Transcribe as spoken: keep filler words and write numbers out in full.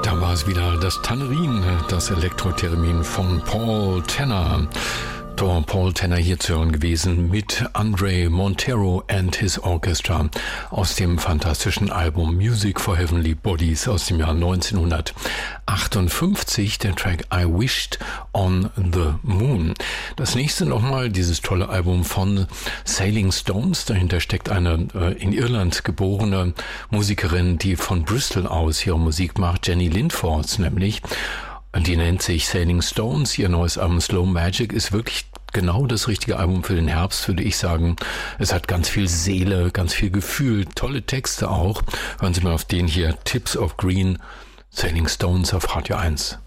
Da war es wieder das Tannerin, das Elektrotheremin von Paul Tanner. Paul Tanner hier zu hören gewesen mit Andre Montero and his Orchestra aus dem fantastischen Album Music for Heavenly Bodies aus dem Jahr neunzehnhundertachtundfünfzig, der Track I Wished on the Moon. Das nächste nochmal dieses tolle Album von Sailing Stones. Dahinter steckt eine äh, in Irland geborene Musikerin, die von Bristol aus ihre Musik macht, Jenny Lindfors nämlich. Die nennt sich Sailing Stones. Ihr neues Album Slow Magic ist wirklich genau das richtige Album für den Herbst, würde ich sagen. Es hat ganz viel Seele, ganz viel Gefühl, tolle Texte auch. Hören Sie mal auf den hier, Tips of Green, Sailing Stones auf Radio eins.